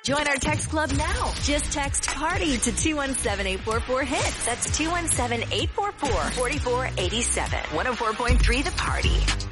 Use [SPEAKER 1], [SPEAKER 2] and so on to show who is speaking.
[SPEAKER 1] Join our text club now. Just text PARTY to 217-844-HITS. That's 217-844-4487. 104.3 The Party.